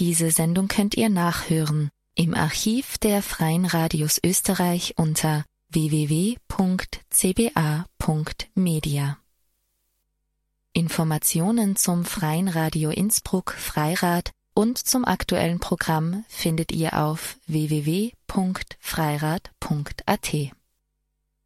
Diese Sendung könnt ihr nachhören im Archiv der Freien Radios Österreich unter www.cba.media. Informationen zum Freien Radio Innsbruck Freirad und zum aktuellen Programm findet ihr auf www.freirad.at.